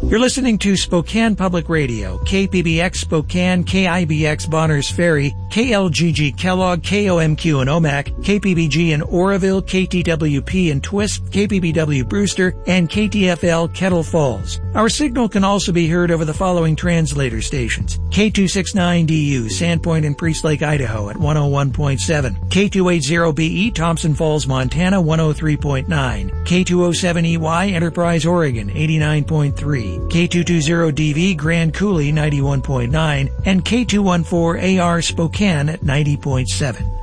You're listening to Spokane Public Radio, KPBX Spokane, KIBX Bonners Ferry, KLGG Kellogg, KOMQ in Omak, KPBG in Oroville, KTWP in Twist, KPBW Brewster, and KTFL Kettle Falls. Our signal can also be heard over the following translator stations. K269DU, Sandpoint and Priest Lake, Idaho at 101.7. K280BE, Thompson Falls, Montana 103.9. K207EY, Enterprise, Oregon 89.3. K220DV, Grand Coulee 91.9. And K214AR, Spokane at 90.7.